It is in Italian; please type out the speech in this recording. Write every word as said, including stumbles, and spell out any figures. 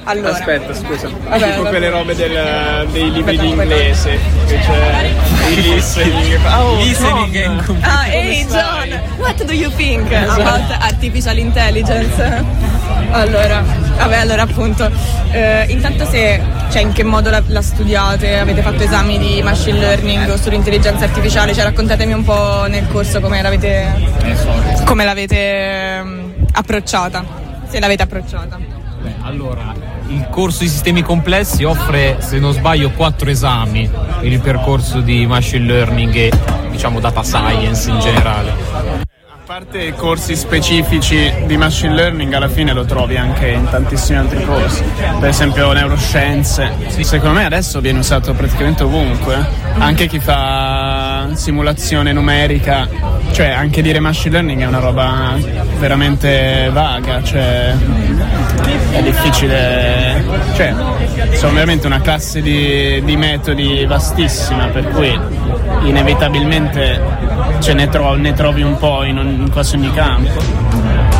Allora. Aspetta, scusa. Vabbè, tipo vabbè. quelle robe del, dei libri Aspetta, di aspetta. inglese. Che c'è il listening. Oh, Listening Tom. and Ah, hey stai? John, what do you think about artificial intelligence? Allora, vabbè, allora appunto, eh, intanto se, cioè in che modo la, la studiate, avete fatto esami di machine learning o sull'intelligenza artificiale, cioè raccontatemi un po' nel corso come l'avete, come l'avete ehm, approcciata, se l'avete approcciata. Beh, allora, il corso di sistemi complessi offre, se non sbaglio, quattro esami per il percorso di machine learning e, diciamo, data science in generale. A parte i corsi specifici di machine learning, alla fine lo trovi anche in tantissimi altri corsi, per esempio neuroscienze. Secondo me adesso viene usato praticamente ovunque, anche chi fa simulazione numerica, cioè anche dire machine learning è una roba veramente vaga, cioè è difficile, cioè sono veramente una classe di, di metodi vastissima, per cui inevitabilmente ce ne, tro- ne trovi un po' in, un, in quasi ogni campo.